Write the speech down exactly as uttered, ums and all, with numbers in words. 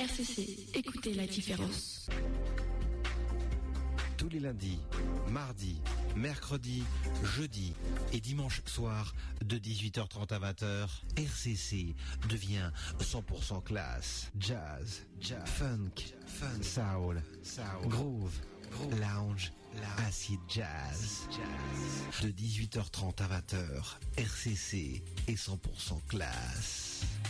R C C, écoutez la différence. Tous les lundis, mardis, mercredis, jeudis et dimanche soir de dix-huit heures trente à vingt heures, R C C devient cent pour cent classe. Jazz, jazz, funk, funk, soul, soul, groove, groove, lounge, lounge, acid jazz. jazz. De dix-huit heures trente à vingt heures, R C C est cent pour cent classe.